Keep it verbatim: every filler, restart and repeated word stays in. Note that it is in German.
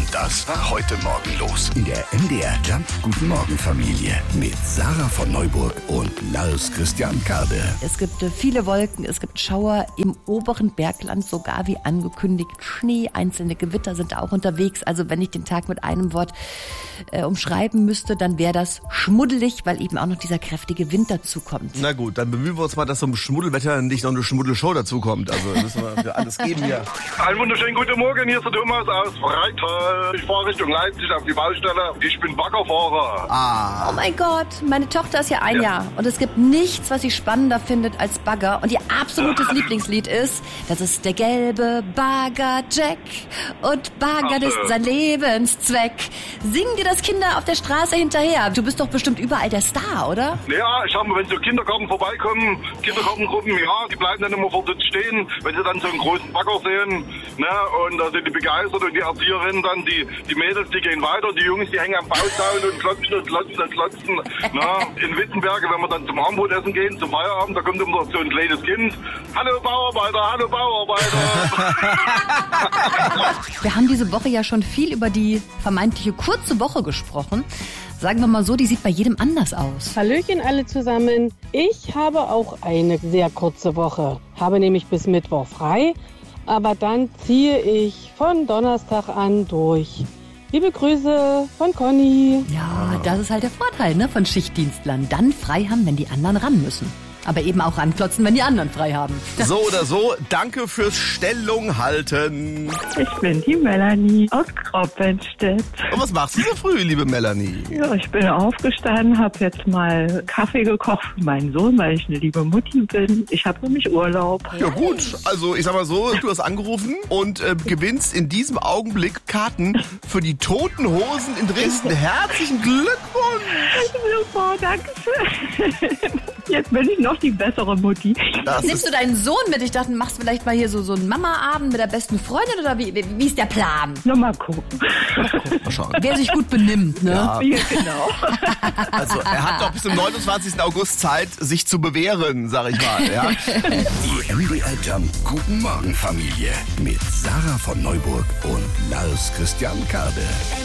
Und das war heute Morgen los in der M D R Jump Guten Morgen Familie mit Sarah von Neuburg und Lars Christian Karde. Es gibt äh, viele Wolken, es gibt Schauer im oberen Bergland, sogar wie angekündigt Schnee. Einzelne Gewitter sind auch unterwegs. Also wenn ich den Tag mit einem Wort äh, umschreiben müsste, dann wäre das schmuddelig, weil eben auch noch dieser kräftige Wind dazu kommt. Na gut, dann bemühen wir uns mal, dass zum Schmuddelwetter nicht noch eine Schmuddelshow dazu kommt. Also müssen wir für alles geben hier. Einen wunderschönen guten Morgen, hier ist der Thomas aus Freital. Ich fahre Richtung Leipzig auf die Baustelle. Ich bin Baggerfahrer. Ah. Oh mein Gott, meine Tochter ist ja ein Ja. Jahr und es gibt nichts, was sie spannender findet als Bagger. Und ihr absolutes Lieblingslied ist, das ist der gelbe Bagger Jack und Bagger Ach, ist äh. sein Lebenszweck. Singen dir das Kinder auf der Straße hinterher? Du bist doch bestimmt überall der Star, oder? Ja, ich habe, wenn so Kindergarten vorbeikommen, Kindergartengruppen, ja, die bleiben dann immer vor uns stehen, wenn sie dann so einen großen Bagger sehen, ne, und da sind die begeistert und die Erzieherinnen dann, die, die Mädels, die gehen weiter, die Jungs, die hängen am Bauzaun und klotzen und klotzen und klotzen, ne. In Wittenberge, wenn wir dann zum Abendbrotessen gehen, zum Feierabend, da kommt immer so ein kleines Kind, hallo Bauarbeiter, hallo Bauarbeiter. Wir haben diese Woche ja schon viel über die vermeintliche kurze Woche gesprochen. Sagen wir mal so, die sieht bei jedem anders aus. Hallöchen alle zusammen. Ich habe auch eine sehr kurze Woche. Habe nämlich bis Mittwoch frei, aber dann ziehe ich von Donnerstag an durch. Liebe Grüße von Conny. Ja, das ist halt der Vorteil, ne, von Schichtdienstlern. Dann frei haben, wenn die anderen ran müssen. Aber eben auch ranklotzen, wenn die anderen frei haben. So oder so, danke fürs Stellung halten. Ich bin die Melanie aus Kroppenstedt. Und was machst du so früh, liebe Melanie? Ja, ich bin aufgestanden, habe jetzt mal Kaffee gekocht für meinen Sohn, weil ich eine liebe Mutti bin. Ich habe nämlich Urlaub. Ja gut, also ich sag mal so, du hast angerufen und äh, gewinnst in diesem Augenblick Karten für die Toten Hosen in Dresden. Herzlichen Glückwunsch! Super, danke schön. Jetzt bin ich noch die bessere Mutti. Das Nimmst ist du deinen Sohn mit? Ich dachte, machst vielleicht mal hier so, so einen Mama-Abend mit der besten Freundin oder wie, wie, wie ist der Plan? Nur mal gucken. mal schauen. Wer sich gut benimmt, ne? Ja, Ja, genau. also er hat doch bis zum neunundzwanzigsten August Zeit, sich zu bewähren, sag ich mal. Ja? Die M D R Jump Guten Morgen Familie mit Sarah von Neuburg und Lars Christian Karde.